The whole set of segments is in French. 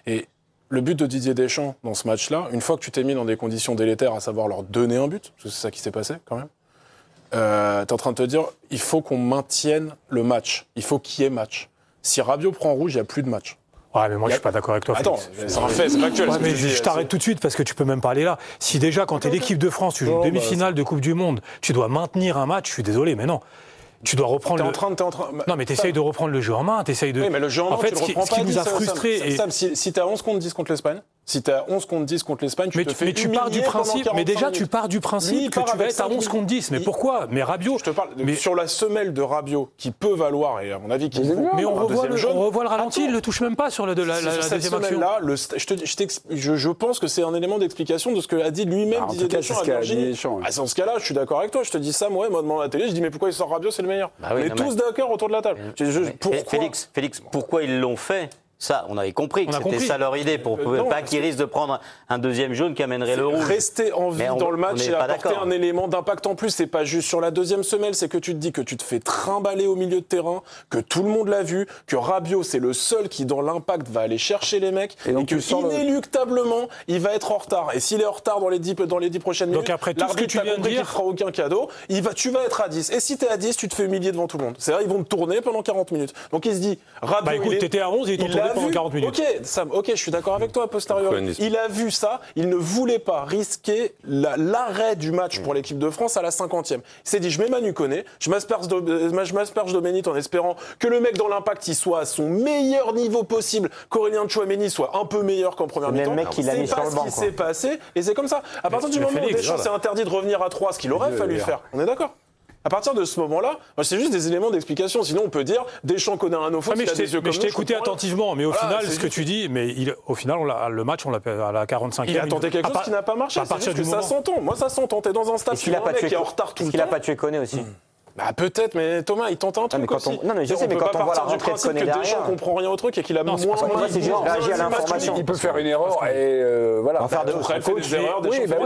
Et le but de Didier Deschamps dans ce match-là, une fois que tu t'es mis dans des conditions délétères, à savoir leur donner un but, parce que c'est ça qui s'est passé quand même, t'es en train de te dire, il faut qu'on maintienne le match. Il faut qu'il y ait match. Si Rabiot prend rouge, il n'y a plus de match. Ouais, mais moi, je suis pas d'accord avec toi. Attends, c'est un fait, c'est factuel. Ouais, mais je t'arrête tout de suite parce que tu peux même pas aller là. Si déjà, quand tu es l'équipe de France, tu joues une demi-finale de Coupe du Monde, tu dois maintenir un match, je suis désolé, mais non. Tu dois reprendre Non, mais t'essayes de reprendre le jeu en main, t'essayes de... Oui, mais le jeu en main, en fait, tu le reprends pas. Ce qui nous a frustrés... Si t'es à 11 contre 10 contre l'Espagne, tu te pars du principe, mais déjà, tu pars du principe que tu vas être à 11 contre 10. Mais pourquoi ? Mais Rabiot... Je te parle sur la semelle de Rabiot, qui peut valoir, et à mon avis, mais on revoit le ralenti, il ne le touche même pas sur la deuxième action. Là, je pense que c'est un élément d'explication de ce que a dit lui-même Didier Deschamps à Virginie. Dans ce cas-là, je suis d'accord avec toi. Je te dis ça, moi, devant la télé, je dis mais pourquoi il sort Rabiot, c'est le meilleur. On est tous d'accord autour de la table. Félix, pourquoi ils l'ont fait ? Ça, on avait compris que c'était ça leur idée, pour pas qu'ils risquent de prendre un deuxième jaune qui amènerait le rouge. Rester en vie dans le match et apporter un élément d'impact en plus, c'est pas juste sur la deuxième semelle, c'est que tu te dis que tu te fais trimballer au milieu de terrain, que tout le monde l'a vu, que Rabiot, c'est le seul qui, dans l'impact, va aller chercher les mecs, et que inéluctablement, il va être en retard. Et s'il est en retard dans les 10 prochaines minutes, l'arbitre t'a compris qu'il ne fera aucun cadeau, tu vas être à 10. Et si t'es à 10, tu te fais humilier devant tout le monde. C'est-à-dire, ils vont te tourner pendant 40 minutes. Donc il se dit, Rabiot, écoute, t'étais à 11 et ils t'ont tourné pendant 40 minutes. Ok, Sam, je suis d'accord avec toi a posteriori. Il a vu ça, il ne voulait pas risquer l'arrêt du match pour l'équipe de France à la 50e. Il s'est dit, je mets Manu Koné, je m'asperge Domenech en espérant que le mec dans l'impact, il soit à son meilleur niveau possible, qu'Aurélien Tchouaméni soit un peu meilleur qu'en première mi-temps. C'est pas ce qui s'est passé, et c'est comme ça. À partir du moment où Deschamps s'est interdit de revenir à 3, ce qu'il aurait fallu faire, on est d'accord ? À partir de ce moment-là, c'est juste des éléments d'explication. Sinon, on peut dire Deschamps connaît un offense. Mais je t'ai écouté attentivement. Mais au final, ce que tu dis, au final, le match, on l'a à la 45e. Il a tenté quelque chose qui n'a pas marché. C'est juste que ça s'entend. Moi, ça s'entend. T'es dans un stade qui est en retard tout le temps. Il a pas tué Koné aussi. Bah peut-être, mais Thomas, il tente un truc aussi. Non, mais je sais, mais quand on voit la rentrée de Koné derrière... Deschamps comprend rien au truc et qu'il a moins... Moi, c'est juste réagir à l'information. Il peut faire une erreur et voilà. On va faire des erreurs,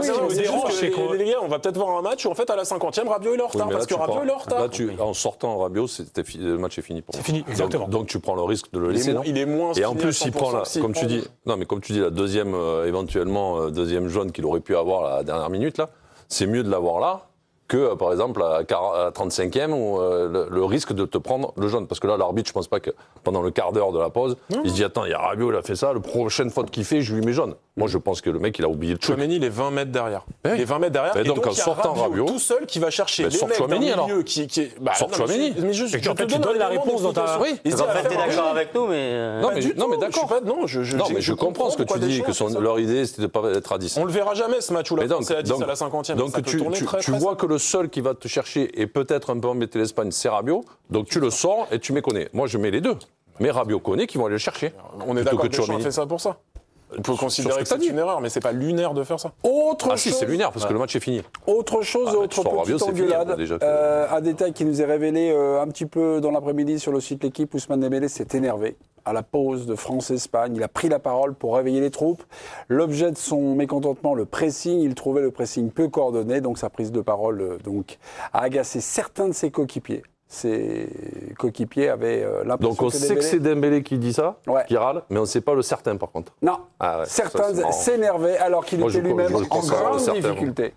les gars, on va peut-être voir un match où en fait à la 50e, Rabiot il est en retard parce que Rabiot il est en retard. Là, en sortant Rabiot, le match est fini pour moi. C'est fini, exactement. Donc tu prends le risque de le laisser. Il est moins... Et en plus, il prend comme tu dis, la deuxième, éventuellement deuxième jaune qu'il aurait pu avoir à la dernière minute là. C'est mieux de l'avoir là que, par exemple, à la 35e, où le risque de te prendre le jaune. Parce que là, l'arbitre, je pense pas que pendant le quart d'heure de la pause, il se dit, attends, il y a Rabiot, il a fait ça, la prochaine faute qu'il fait, je lui mets jaune. Moi, je pense que le mec, il a oublié le truc. Tchouaméni, il est 20 mètres derrière. Il est 20 mètres derrière. Et donc, en sortant Rabiot, tout seul qui va chercher les mecs d'un milieu qui est... Sors Tchouaméni. Mais je te donne la réponse dans ta... Oui. En fait, t'es d'accord avec nous, mais... Non, mais d'accord. Non, mais je comprends ce que tu dis, que leur idée, c'était de ne pas être à 10. On le verra jamais, ce match où la France est à 10 à la 50e. Donc, tu vois que le seul qui va te chercher et peut-être un peu embêter l'Espagne, c'est Rabiot. Donc tu le sors et tu mets Koné. Moi, je mets les deux. Mais Rabiot, Koné qui vont aller le chercher. On est d'accord que Deschamps a fait ça pour ça. On peut considérer que c'est une erreur, mais c'est pas lunaire de faire ça. Si, c'est lunaire, parce que le match est fini. Autre chose, autre petite engueulade. Un détail qui nous est révélé un petit peu dans l'après-midi sur le site L'Équipe. Ousmane Dembélé s'est énervé à la pause de France-Espagne. Il a pris la parole pour réveiller les troupes. L'objet de son mécontentement, le pressing, il trouvait le pressing peu coordonné, donc sa prise de parole a agacé certains de ses coéquipiers. Ses coéquipiers avaient l'impression donc on sait que c'est Dembélé qui dit ça, qui râle, mais on ne sait pas le certain par contre. Non, certains s'énervaient alors qu'il était lui-même en grande difficulté.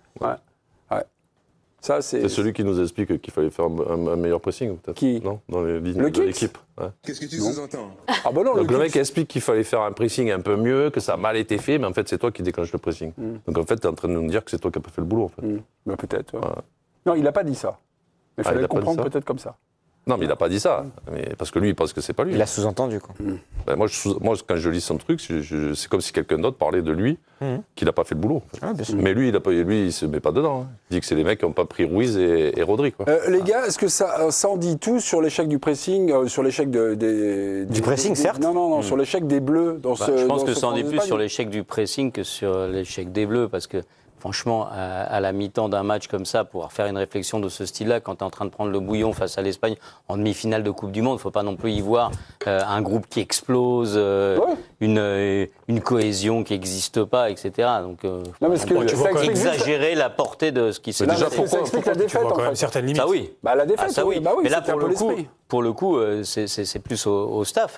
Ça, c'est celui qui nous explique qu'il fallait faire un meilleur pressing, peut-être. Qui ? Non, dans les lignes de l'équipe. Qu'est-ce que tu sous-entends ? Donc le mec explique qu'il fallait faire un pressing un peu mieux, que ça a mal été fait, mais en fait c'est toi qui déclenche le pressing. Donc en fait tu es en train de nous dire que c'est toi qui n'as pas fait le boulot. En fait. Peut-être. Non, il n'a pas dit ça. Mais il fallait le comprendre peut-être comme ça. Non, mais il n'a pas dit ça. Mais parce que lui, il pense que c'est pas lui. Il a sous-entendu, quoi. Moi, quand je lis son truc, c'est comme si quelqu'un d'autre parlait de lui, qu'il n'a pas fait le boulot. En fait. Mais lui, il ne se met pas dedans. Il dit que c'est les mecs qui n'ont pas pris Ruiz et Rodri. Quoi. Les gars, est-ce que ça en dit tout sur l'échec du pressing, sur l'échec du pressing, certes. Non, sur l'échec des Bleus dans ce. Je pense que ça en dit plus sur l'échec du pressing que sur l'échec des Bleus, parce que. Franchement, à la mi-temps d'un match comme ça, pouvoir faire une réflexion de ce style-là, quand tu es en train de prendre le bouillon face à l'Espagne en demi-finale de Coupe du Monde, il ne faut pas non plus y voir un groupe qui explose, une cohésion qui n'existe pas, etc. Donc, tu vois exagérer la portée de ce qui s'est passé. Ça explique la défaite, quand même certaines limites. Ça oui. La défaite, ça oui. Bah oui, mais là, pour le coup, c'est plus au staff.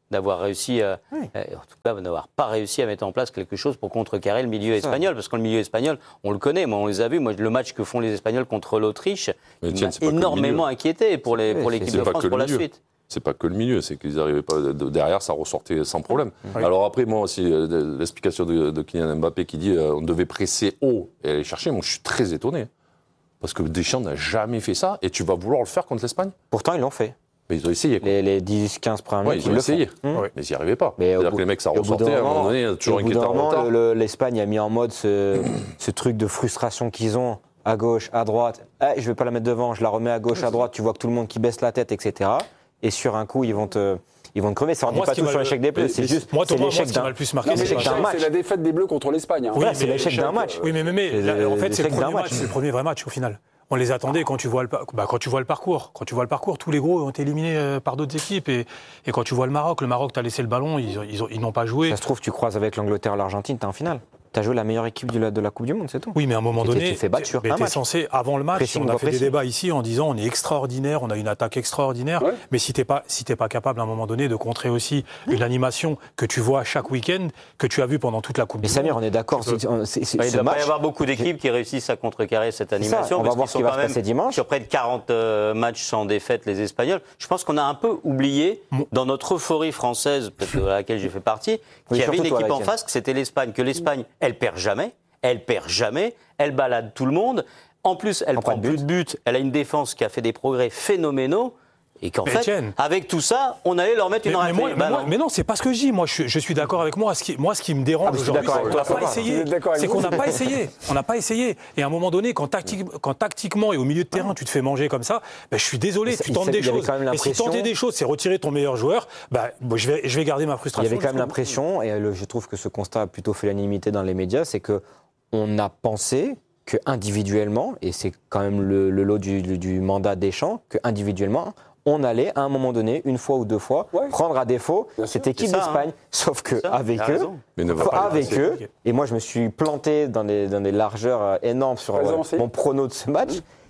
d'avoir réussi, en tout cas, d'avoir pas réussi à mettre en place quelque chose pour contrecarrer le milieu espagnol. Parce que le milieu espagnol, on le connaît, moi, on les a vus. Moi, le match que font les Espagnols contre l'Autriche, il m'a énormément inquiété pour l'équipe de France pour la suite. C'est pas que le milieu, c'est qu'ils n'arrivaient pas derrière, ça ressortait sans problème. Oui. Alors après, moi aussi, l'explication de Kylian Mbappé qui dit on devait presser haut et aller chercher, moi je suis très étonné. Parce que Deschamps n'a jamais fait ça et tu vas vouloir le faire contre l'Espagne. Pourtant, ils l'ont fait. Mais ils ont essayé. Quoi. Les 10-15 premiers minutes, ils ont essayé. Mais ils n'y arrivaient pas. C'est-à-dire que les mecs, ça ressortait, à un moment donné, il y a toujours inquiété en retard. L'Espagne a mis en mode ce truc de frustration qu'ils ont, à gauche, à droite. Je ne vais pas la mettre devant, je la remets à gauche, à droite, tu vois que tout le monde qui baisse la tête, etc. Et sur un coup, ils vont te crever. Ça ne dit pas tout sur l'échec des Bleus. C'est juste l'échec d'un match. C'est la défaite des Bleus contre l'Espagne. Oui, c'est l'échec d'un match. Oui, mais en fait, c'est le premier vrai match au final. On les attendait quand tu vois le parcours. Quand tu vois le parcours, tous les gros ont été éliminés par d'autres équipes. Et quand tu vois le Maroc, t'as laissé le ballon, ils n'ont pas joué. Ça se trouve, tu croises avec l'Angleterre, l'Argentine, t'es en finale. T'as joué la meilleure équipe de la Coupe du Monde, c'est tout. Oui, mais à un moment donné, tu fais battre sur un match. Censé, avant le match, on a fait des débats ici en disant on est extraordinaire, on a une attaque extraordinaire. Ouais. Mais si t'es pas capable à un moment donné de contrer aussi une animation que tu vois chaque week-end, que tu as vu pendant toute la Coupe du Monde. Mais Samir, on est d'accord. Il ne doit pas y avoir beaucoup d'équipes qui réussissent à contrecarrer cette animation. On va voir ce qui va se passer dimanche. Sur près de 40 matchs sans défaite, les Espagnols. Je pense qu'on a un peu oublié, dans notre euphorie française, peut-être de laquelle j'ai fait partie, qu'il y avait une équipe en face, que c'était l'Espagne. Que l'Espagne, elle perd jamais. Elle balade tout le monde. En plus, elle prend plus de buts. Elle a une défense qui a fait des progrès phénoménaux. Et qu'en fait, avec tout ça, on allait leur mettre une raclée. Mais non, c'est pas ce que je dis. Moi, je suis d'accord avec moi. Ce qui me dérange aujourd'hui, c'est qu'on n'a pas essayé. C'est qu'on n'a pas essayé. On n'a pas essayé. Et à un moment donné, quand tactiquement et au milieu de terrain, tu te fais manger comme ça, je suis désolé, tu tentes des choses. Et si tenter des choses, c'est retirer ton meilleur joueur, je vais garder ma frustration. Il y avait quand même l'impression, et je trouve que ce constat a plutôt fait l'unanimité dans les médias, c'est qu'on a pensé qu'individuellement, et c'est quand même le lot du mandat Deschamps, qu'individuellement, on allait, à un moment donné, une fois ou deux fois, prendre à défaut cette équipe d'Espagne. Sauf qu'avec eux, et moi je me suis planté dans des largeurs énormes sur mon prono de ce match,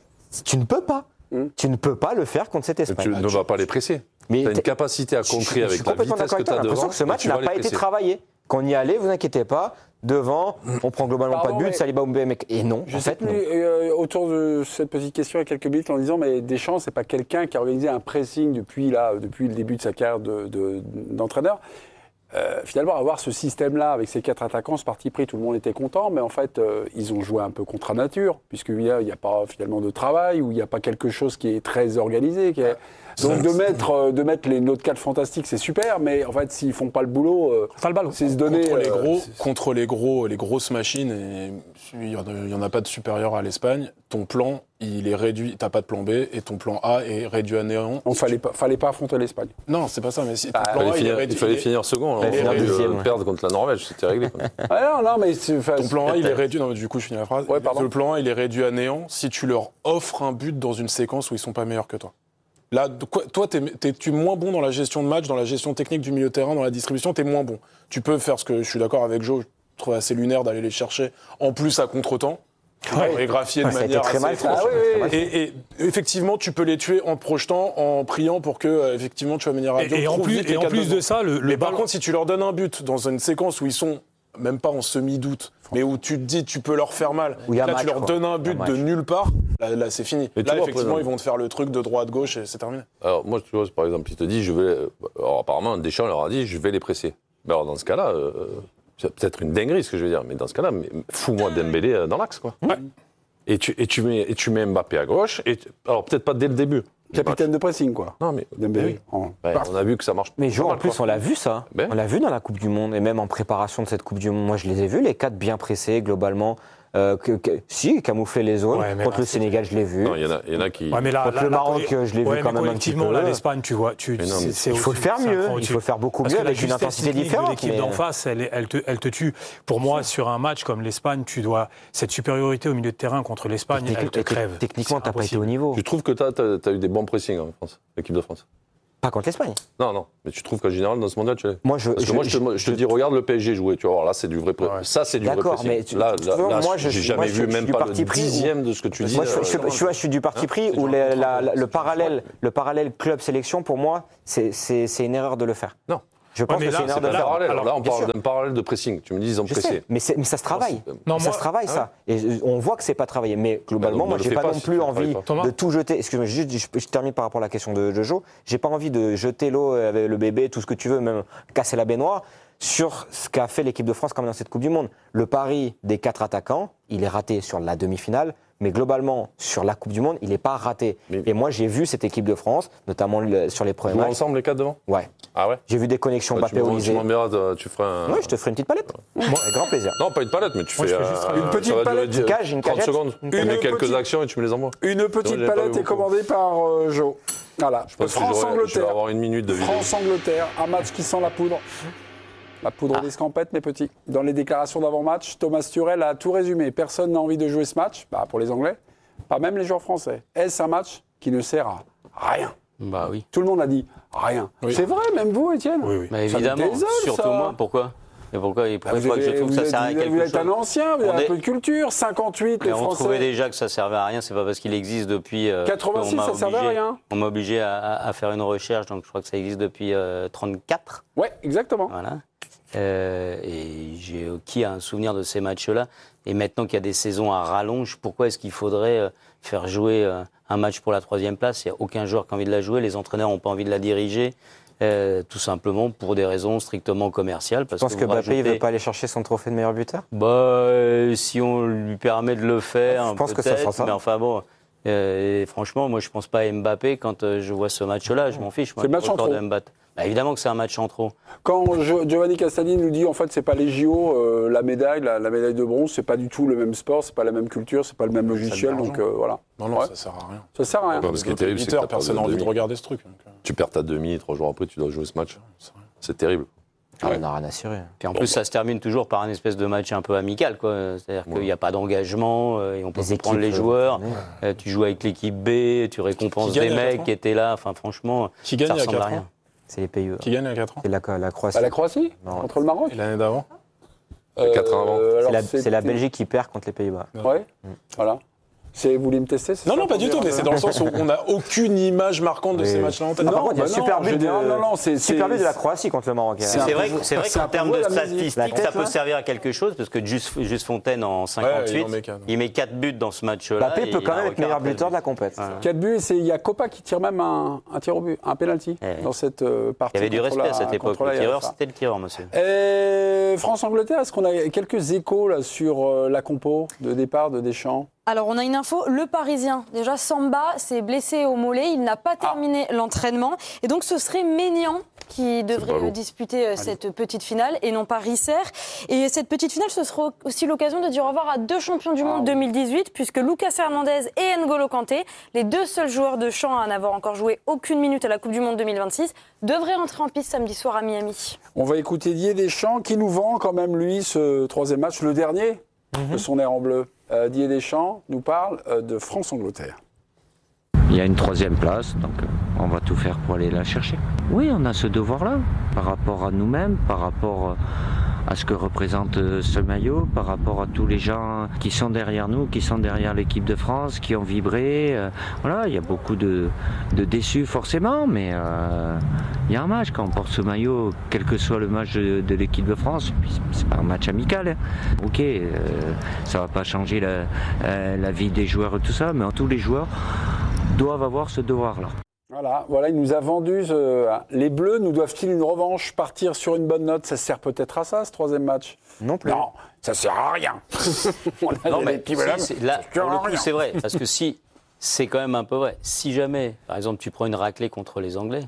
tu ne peux pas. Tu ne peux pas le faire contre cette Espagne. Tu ne vas pas les presser. Tu as une capacité à contrer avec la vitesse que tu as devant. J'ai l'impression que ce match n'a pas été travaillé. Qu'on y allait, vous inquiétez pas. Devant, on prend globalement pas de but, Saliba Oumbé, et non, en fait, non. Autour de cette petite question, il y a quelques minutes, en disant, mais Deschamps, c'est pas quelqu'un qui a organisé un pressing depuis le début de sa carrière d'entraîneur. Finalement, avoir ce système-là, avec ces 4 attaquants, ce parti pris, tout le monde était content, mais en fait, ils ont joué un peu contre la nature, puisqu'il n'y a pas finalement de travail, ou il n'y a pas quelque chose qui est très organisé. Donc de mettre les notes 4 fantastiques, c'est super, mais en fait, s'ils font pas le boulot, c'est se donner contre les grosses machines. Et il y en a pas de supérieur à l'Espagne. Ton plan, il est réduit. T'as pas de plan B et ton plan A est réduit à néant. Donc fallait pas affronter l'Espagne. Non, c'est pas ça. Mais si ton plan A, il fallait finir second. Perdre contre la Norvège, c'était réglé. Non, mais ton plan A, il est réduit. Non, du coup, je finis la phrase. Le plan A, il est réduit à néant si tu leur offres un but dans une séquence où ils sont pas meilleurs que toi. Là, toi, tu es moins bon dans la gestion de match, dans la gestion technique du milieu de terrain, dans la distribution, tu es moins bon. Tu peux faire ce que je suis d'accord avec Joe, je trouve assez lunaire d'aller les chercher, en plus à contre-temps, et graphier de manière très mal assez franche. Et effectivement, tu peux les tuer en projetant, en priant pour que effectivement tu vas venir à et en plus de ça, mais par contre, si tu leur donnes un but dans une séquence où ils sont même pas en semi-doute, mais où tu te dis tu peux leur faire mal, là tu leur donnes un but de nulle part, là c'est fini. Là effectivement ils vont te faire le truc de droite-gauche et c'est terminé. Alors moi tu vois par exemple il te dit alors apparemment Deschamps leur a dit je vais les presser. Mais alors dans ce cas-là, c'est peut-être une dinguerie ce que je veux dire, mais dans ce cas-là, fous-moi Dembélé dans l'axe quoi. Ouais. Et tu mets Mbappé à gauche, alors peut-être pas dès le début. Capitaine de pressing, quoi. Non, mais Dembélé. On a vu que ça marche. Mais Jo, en plus, on l'a vu, ça. On l'a vu dans la Coupe du Monde, et même en préparation de cette Coupe du Monde. Moi, je les ai vus, les 4 bien pressés, globalement. Camoufler les zones. Contre le Sénégal, je l'ai vu. Non, il y en a qui. Contre le Maroc, je l'ai vu quand même un petit peu. Là, l'Espagne, tu vois. Il faut le faire mieux. Il faut le faire beaucoup mieux avec une intensité différente. L'équipe d'en face, elle te tue. Pour moi, sur un match comme l'Espagne, cette supériorité au milieu de terrain contre l'Espagne, elle te crève. Techniquement, tu n'as pas été au niveau. Tu trouves que tu as eu des bons pressings en France, l'équipe de France? Pas contre l'Espagne. Non. Mais tu trouves qu'en général, dans ce mondial, tu es. Parce que moi, je te dis, regarde le PSG jouer. Tu vas voir, là, c'est du vrai pressing. Ça, c'est du vrai pressing. Là, j'ai jamais vu même pas le dixième de ce que tu dis. Moi, je suis du parti pris où le parallèle club-sélection, pour moi, c'est une erreur de le faire. Non. Je pense que c'est une erreur de faire. Là, on parle d'un parallèle de pressing. Tu me dis, ils ont pressé. Mais ça se travaille. Ça se travaille, ça. Et on voit que c'est pas travaillé. Mais globalement, moi, j'ai pas non plus envie de tout jeter. Excuse-moi, je termine par rapport à la question de Jojo. J'ai pas envie de jeter l'eau avec le bébé, tout ce que tu veux, même casser la baignoire, sur ce qu'a fait l'équipe de France quand même dans cette Coupe du Monde. Le pari des 4 attaquants, il est raté sur la demi-finale. Mais globalement, sur la Coupe du Monde, il n'est pas raté. Et moi, j'ai vu cette équipe de France, notamment sur les premiers matchs. Ensemble, les 4 devant ? Ouais. Ah ouais ? J'ai vu des connexions Mbappé-Olysée. Tu m'enverras, tu feras un... Oui, je te ferai une petite palette. Moi, avec grand plaisir. Non, pas une palette, mais tu fais... une petite palette, une cage, une 30 cagette. secondes, tu mets quelques actions et tu me les envoies. Une petite palette est commandée par Joe. Voilà. Je pense que je vais avoir une minute de vidéo. France-Angleterre, un match qui sent la poudre. La poudre d'escampette, mes petits. Dans les déclarations d'avant-match, Thomas Tuchel a tout résumé. Personne n'a envie de jouer ce match, pour les Anglais, pas même les joueurs français. Est-ce un match qui ne sert à rien ? Bah oui. Tout le monde a dit rien. Oui. C'est vrai, même vous, Étienne ? Oui. Bah évidemment, surtout moi. Pourquoi ? Et pourquoi je trouve que ça sert à quelque chose ? Vous êtes un ancien, vous avez un peu de culture. 58, les Français. On trouvait déjà que ça servait à rien. C'est pas parce qu'il existe depuis. 86, ça servait à rien. On m'a obligé à faire une recherche, donc je crois que ça existe depuis 34. Ouais, exactement. Voilà. Et qui a un souvenir de ces matchs-là ? Et maintenant qu'il y a des saisons à rallonge, pourquoi est-ce qu'il faudrait faire jouer un match pour la 3e place ? Il n'y a aucun joueur qui a envie de la jouer, les entraîneurs n'ont pas envie de la diriger, tout simplement pour des raisons strictement commerciales. Tu penses que Mbappé ne veut pas aller chercher son trophée de meilleur buteur ? Si on lui permet de le faire, je pense que ça sera ça. Mais enfin bon... franchement, moi je pense pas à Mbappé quand je vois ce match-là, je m'en fiche. C'est le match en trop. Évidemment que c'est un match en trop. Quand Giovanni Castellini nous dit en fait c'est pas les JO, la médaille de bronze, c'est pas du tout le même sport, c'est pas la même culture, c'est pas le même logiciel, donc voilà. Non, ça sert à rien. Ça sert à rien. Ce qui est terrible, c'est que personne n'a envie de regarder ce truc. Tu perds ta demi, 3 jours après tu dois jouer ce match. C'est terrible. On n'a rien assuré. Puis en plus, ça se termine toujours par un espèce de match un peu amical, quoi. C'est-à-dire qu'il n'y a pas d'engagement et on peut prendre les joueurs. Tu joues avec l'équipe B, tu récompenses des mecs qui étaient là. Enfin, franchement, qui gagne ça ressemble à rien. C'est les pays. Qui gagne à 4 ans ? C'est la Croatie. La Croatie ? Contre le Maroc ? Et l'année d'avant ? 4 ans avant. C'est la Belgique qui perd contre les Pays-Bas. Ouais. Voilà. Vous voulez me tester ? Non, pas du tout, mais c'est dans le sens où on n'a aucune image marquante de ces matchs-là en tête. Par contre, il y a super but de la Croatie contre le Maroc. C'est vrai qu'en termes de statistiques, ça peut servir à quelque chose, parce que Just Fontaine, en 58, il met 4 buts dans ce match-là. Mbappé peut quand même être meilleur buteur de la compète. 4 buts, et il y a Copa qui tire même un tir au but, un penalty dans cette partie. Il y avait du respect à cette époque. Le tireur, c'était le tireur, monsieur. France-Angleterre, est-ce qu'on a quelques échos là, sur la compo de départ de Deschamps ? Alors, on a une info, le Parisien, déjà Samba s'est blessé au mollet, il n'a pas terminé l'entraînement. Et donc, ce serait Maignan qui devrait disputer cette petite finale et non pas Risser. Et cette petite finale, ce sera aussi l'occasion de dire au revoir à 2 champions du monde 2018, puisque Lucas Hernandez et N'Golo Kanté, les 2 seuls joueurs de champ à n'avoir encore joué aucune minute à la Coupe du Monde 2026, devraient entrer en piste samedi soir à Miami. On va écouter Didier Deschamps qui nous vend quand même, lui, ce 3e match, le dernier de son air en bleu. Didier Deschamps nous parle de France-Angleterre. Il y a une 3e place, donc on va tout faire pour aller la chercher. Oui, on a ce devoir-là, par rapport à nous-mêmes, par rapport à ce que représente ce maillot, par rapport à tous les gens qui sont derrière nous, qui sont derrière l'équipe de France, qui ont vibré. Voilà, il y a beaucoup de déçus forcément, mais il y a un match quand on porte ce maillot, quel que soit le match de l'équipe de France, c'est pas un match amical. Hein. Ok, ça va pas changer la vie des joueurs et tout ça, mais tous les joueurs doivent avoir ce devoir-là. Voilà, il nous a vendu. Les Bleus nous doivent-ils une revanche, partir sur une bonne note ? Ça sert peut-être à ça, ce 3e match ? Non plus. Non, ça sert à rien. Non, mais là, pour le coup, c'est vrai. Parce que c'est quand même un peu vrai. Si jamais, par exemple, tu prends une raclée contre les Anglais,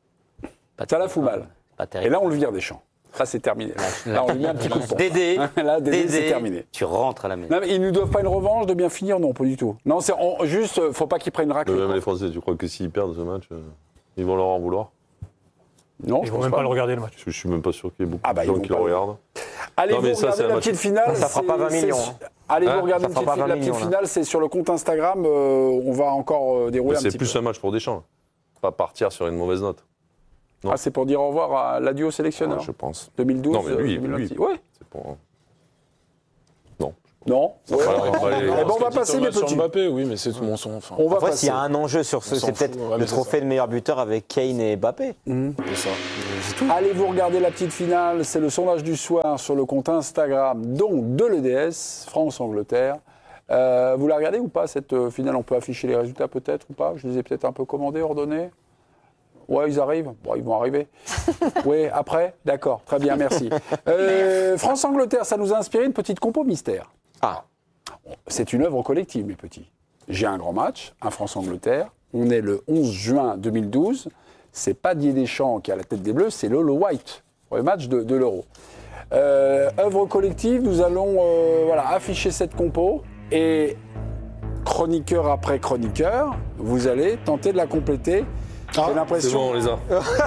ça la fout mal. Pas terrible. Et là, on le vire Deschamps. Là, c'est terminé. Là, on lui met un petit coup de pompe. Dédé, c'est terminé. Tu rentres à la maison. Non, mais ils ne nous doivent pas une revanche de bien finir, non, pas du tout. Non, juste, faut pas qu'ils prennent une raclée. Même les Français, tu crois que s'ils perdent ce match, ils vont leur en vouloir ? Non, ils vont même pas le regarder le match. Je suis même pas sûr qu'il y ait beaucoup de gens qui le regardent. Allez, vous regardez la petite finale. Ça fera pas 20 millions. Allez, vous regardez la petite finale, c'est sur le compte Instagram. On va encore dérouler un petit peu. C'est plus un match pour Deschamps. Pas partir sur une mauvaise note. Non. Ah, c'est pour dire au revoir à l'adieu sélectionneur. Je pense. 2012, non, mais lui, 2026. Ouais. C'est pour... Non, je Non. On va passer les petits. Mbappé, oui, mais c'est tout mon son. On va passer. S'il y a un enjeu sur ce, c'est peut-être le trophée de meilleur buteur avec Kane et Mbappé. C'est ça. Allez vous regarder la petite finale, c'est le sondage du soir sur le compte Instagram donc de l'EDS, France-Angleterre. Vous la regardez ou pas cette finale? On peut afficher les résultats peut-être ou pas? Je les ai peut-être un peu commandés, ordonnés. Ouais, ils arrivent. Bon, ils vont arriver. Oui, après? D'accord, très bien, merci. France-Angleterre, ça nous a inspiré une petite compo mystère. Ah. C'est une œuvre collective, mes petits. J'ai un grand match, un France-Angleterre. On est le 11 juin 2012. C'est pas Didier Deschamps qui a la tête des Bleus, c'est Lolo White pour le match de l'Euro. Œuvre collective, nous allons afficher cette compo et chroniqueur après chroniqueur, vous allez tenter de la compléter. J'ai l'impression. C'est bon, on les a.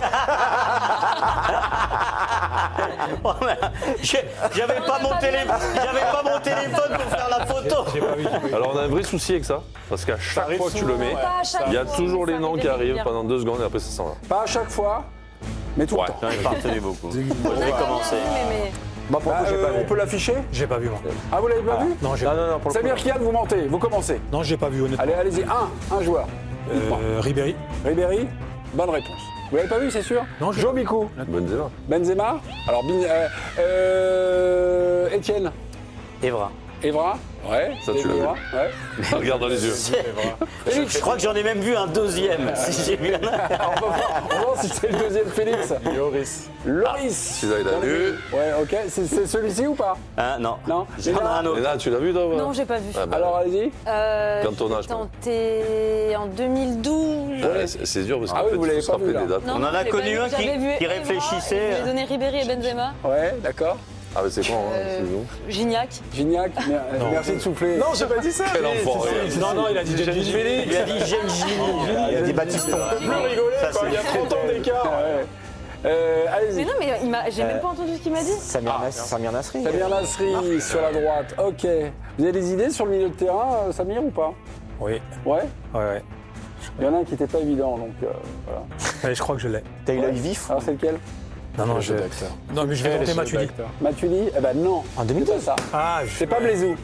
J'avais pas mon téléphone pour faire la photo. Alors on a un vrai souci avec ça, parce qu'à chaque fois que tu le mets, il y a toujours les noms qui arrivent pendant 2 secondes et après ça s'en va. Pas à chaque fois, mais tout le temps. J'en ai pas retenu beaucoup. Je vais commencer. On peut l'afficher? J'ai pas vu, moi. Ah, vous l'avez pas vu? Non, j'ai pas vu. Samir Kian, vous mentez, vous commencez. Non, j'ai pas vu, honnêtement. Allez-y, un joueur. Ribéry. Ribéry, bonne réponse. Vous l'avez pas vu, c'est sûr? Non, Joe Bicou. Benzema. Benzema. Alors, Étienne. Evra. Evra. Ouais. Ça, tu l'as vu. Ouais. Regarde dans les yeux. Je crois que j'en ai même vu un deuxième. Si j'ai vu On va voir si c'est le deuxième Félix. Loris. Celui-là, il a vu. Ouais, ok. C'est celui-ci ou pas? Non. Non. J'en ai un autre. Et là, tu l'as vu, toi? Non, j'ai pas vu. Alors, allez-y. Quand on a, je tenté en 2012. Ouais, c'est dur parce qu'en fait, vous il l'avez faut se pas vu, rappeler là. des dates. Non, On en a connu un qui réfléchissait. J'ai donné Ribéry et Benzema. Ouais, d'accord. Ah, mais c'est con, hein, c'est bon. Gignac. Gignac, merci de souffler. Non, j'ai pas dit ça. Quel enfoiré. Non, il a dit Gengis. Il a dit Gengis. Il a dit Baptiston. On peut plus rigoler, quoi. Il y a 30 ans d'écart. Allez-y. Mais non, mais j'ai même pas entendu ce qu'il m'a dit. Samir Nasri. Samir Nasri sur la droite. Ok. Vous avez des idées sur le milieu de terrain, Samir, ou pas? Oui. Ouais. Ouais. Il y en a un qui n'était pas évident, donc voilà. Allez, je crois que je l'ai. T'as eu l'œil vif? Alors c'est lequel? Non, mais je vais tenter Matuidi. Matuidi? Eh ben non. En 2012 ça. Ah, c'est pas Blaisou.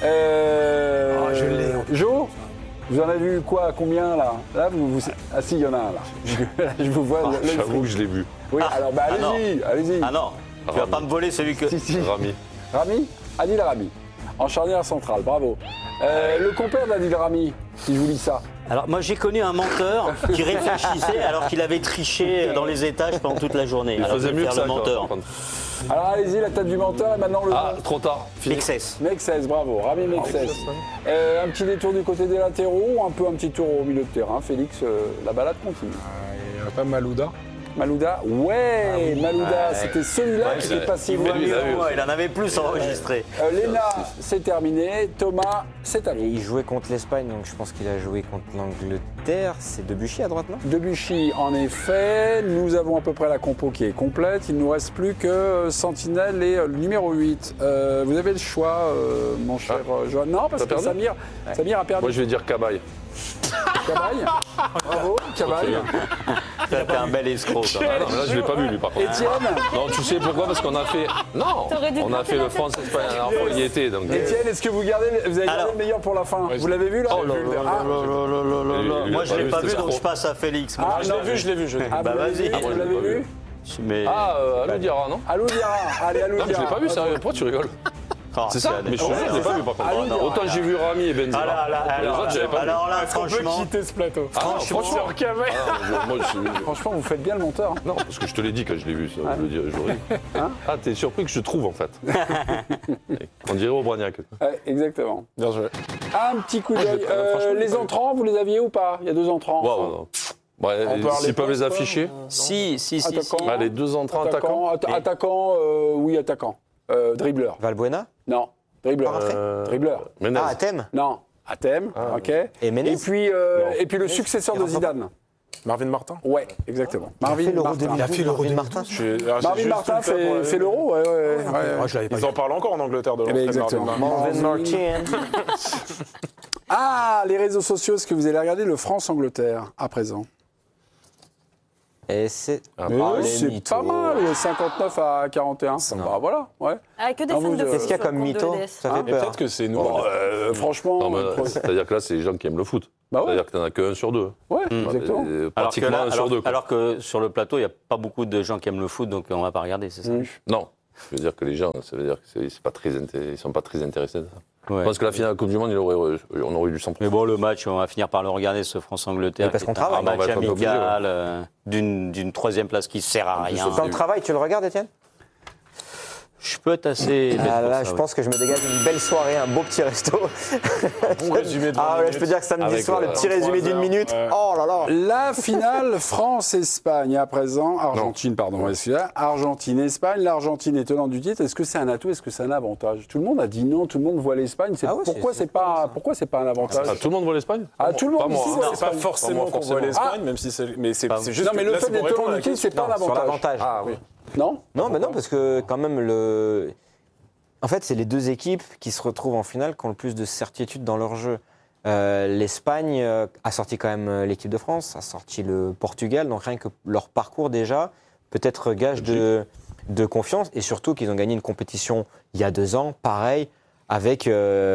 je l'ai. Jo, vous en avez vu quoi? Combien là? Là, ah si, il y en a un là. Je vous vois. J'avoue que je l'ai vu. Oui, alors allez-y. Ah non, tu vas pas me voler celui que... Si. Rami. Adil Rami. En charnière centrale, bravo. Le compère d'Adil Rami, si je vous lis ça. Alors moi j'ai connu un menteur qui réfléchissait alors qu'il avait triché dans les étages pendant toute la journée. Il faisait mieux que ça, le menteur. Alors allez-y, la tête du menteur et maintenant le... Ah, trop tard. Mexès. Mexès, bravo. Rami Mexès. Un petit détour du côté des latéraux, un petit tour au milieu de terrain. Félix, la balade continue. Il n'y a pas Malouda. Malouda, ouais, Malouda, c'était celui-là qui était pas si loin. Il en avait plus enregistré. Léna, c'est terminé. Thomas, c'est à vous. Il jouait contre l'Espagne, donc je pense qu'il a joué contre l'Angleterre. C'est Debuchy à droite, non? Debuchy, en effet. Nous avons à peu près la compo qui est complète. Il ne nous reste plus que Sentinelle et le numéro 8. Vous avez le choix, mon cher Johan. Non, parce que Samir a perdu. Moi, je vais dire Cabaye. Cabaye. Bravo, Cabaye. T'es un bel escroc. Là, je l'ai pas vu, lui, par contre. Étienne. Non, tu sais pourquoi? Parce qu'on a fait... Non, on a fait le France-Espagne la dernière fois, il y était. Donc... Étienne, est-ce que vous avez gardé le meilleur pour la fin? Vous l'avez vu, là? Oh là là. Moi, je l'ai pas vu, donc je passe à Félix. Je l'ai vu. Bah vas-y. Vous l'avez vu? Alou Diarra, non? Alou Diarra. Allez, Alou Diarra. Non, je l'ai pas vu, sérieux. Pourquoi tu rigoles? C'est ça, mais je l'ai pas vu par contre. Autant j'ai vu Rami et Benzema. Les autres, j'avais pas vu. Alors là, franchement. On peut quitter ce plateau. Franchement, franchement, vous faites bien le monteur. Non, parce que je te l'ai dit quand je l'ai vu, ça. Je l'aurais dit. Ah, t'es surpris que je trouve en fait. On dirait Aubragnac. Exactement. Bien joué. Un petit coup d'œil. Les entrants, vous les aviez ou pas? Il y a 2 entrants. Waouh. S'ils peuvent les afficher. Si. Les 2 entrants attaquants. Attaquant. Dribbleur. Valbuena? Non. Dribbleur. Dribbleur. Menez. Ah, Athème? Non. Athème, ok. Et Menez? Et puis le successeur de Zidane. Marvin Martin. Ouais, exactement. Marvin Martin. Il a fait l'Euro 2012. Martin. Marvin Martin fait l'Euro, ouais. Moi, je l'avais pas Ils en parlent encore en Angleterre de l'entrée de exactement. Marvin Martin. Ah, les réseaux sociaux, est-ce que vous allez regarder le France-Angleterre à présent? Et c'est pas mal, 59 à 41. Bah voilà, ouais. Ah, que des fans de Qu'est-ce qu'il y a comme mytho? Ça fait peur. Peut-être que c'est nous. Franchement. C'est-à-dire que là, c'est les gens qui aiment le foot. Bah ouais. C'est-à-dire que t'en as qu'un sur deux. Ouais, exactement. Pratiquement un sur deux. Alors que sur le plateau, il n'y a pas beaucoup de gens qui aiment le foot, donc on ne va pas regarder, c'est ça? Non. Je veux dire que les gens, ça veut dire qu'ils ne sont pas très intéressés de ça. Ouais. Je pense que la finale de la Coupe du Monde, on aurait eu du 100%. Mais bon, le match, on va finir par le regarder, ce France-Angleterre. Parce qu'on travaille. Un match amical, d'une troisième place qui ne sert à rien. Dans le travail, tu le regardes, Étienne? Je peux être assez. Je pense que je me dégage une belle soirée, un beau petit resto. Bon résumé de 20 minutes. Je peux dire que samedi soir, le petit résumé d'une minute. Oh là là. La finale France-Espagne à présent. Argentine-Espagne. L'Argentine est tenante du titre. Est-ce que c'est un atout? Est-ce que c'est un avantage? Tout le monde a dit non. Tout le monde voit l'Espagne. Pourquoi c'est pas un avantage? Tout le monde voit l'Espagne? Tout le monde ici voit l'Espagne. C'est pas forcément qu'on voit l'Espagne, même si c'est. Mais c'est juste. Non, mais le fait d'être tenant du titre, c'est pas un avantage. Sur l'avantage. Ah oui. Non, parce que quand même, en fait, c'est les deux équipes qui se retrouvent en finale qui ont le plus de certitude dans leur jeu. L'Espagne a sorti quand même l'équipe de France, a sorti le Portugal, donc rien que leur parcours déjà peut être gage de confiance, et surtout qu'ils ont gagné une compétition il y a 2 ans, pareil, avec